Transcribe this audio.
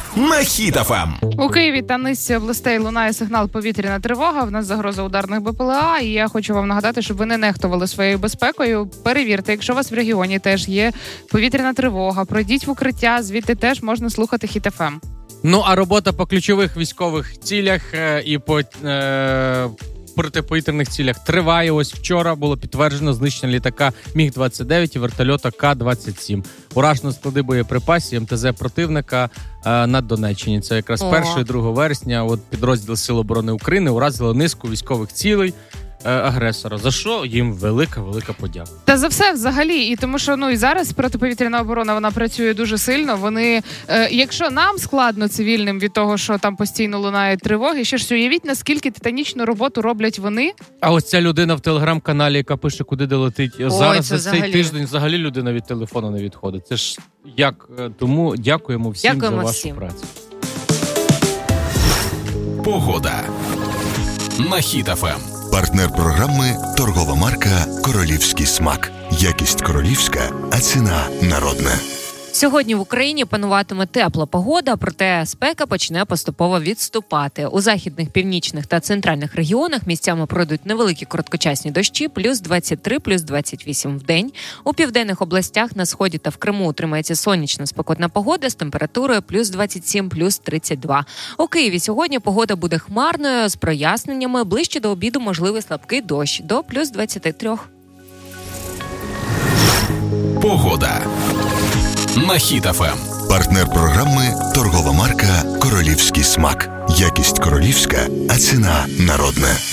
на Хіт ФМ. У Києві та низці областей лунає сигнал «Повітряна тривога». В нас загроза ударних БПЛА. І я хочу вам нагадати, щоб ви не нехтували своєю безпекою. Перевірте, якщо у вас в регіоні теж є повітряна тривога, пройдіть в укриття, звідти теж можна слухати Хіт ФМ. Ну, а робота по ключових військових цілях і по протиповітряних цілях триває. Ось вчора було підтверджено знищення літака Міг-29 і вертольота К-27. Уражено склади боєприпасів МТЗ противника на Донеччині. Це якраз 1 і 2 вересня підрозділ Сил оборони України уразили низку військових цілей агресора, за що їм велика подяка. Та за все взагалі, і тому що і зараз протиповітряна оборона, вона працює дуже сильно. Вони, якщо нам складно цивільним від того, що там постійно лунають тривоги, ще ж уявіть, наскільки титанічну роботу роблять вони. А ось ця людина в телеграм-каналі, яка пише, куди долетить. Зараз за цей тиждень взагалі людина від телефону не відходить. Це ж як, тому дякуємо всім за вашу працю. Погода на Хіт ФМ. Партнер програми – торгова марка «Королівський смак». Якість королівська, а ціна народна. Сьогодні в Україні пануватиме тепла погода, проте спека почне поступово відступати. У західних, північних та центральних регіонах місцями пройдуть невеликі короткочасні дощі, плюс 23, плюс 28 в день. У південних областях на сході та в Криму утримається сонячна спекотна погода з температурою плюс 27, плюс 32. У Києві сьогодні погода буде хмарною, з проясненнями. Ближче до обіду можливий слабкий дощ до плюс 23. Погода на Хіт ФМ. Партнер програми – торгова марка «Королівський смак». Якість королівська, а ціна народна.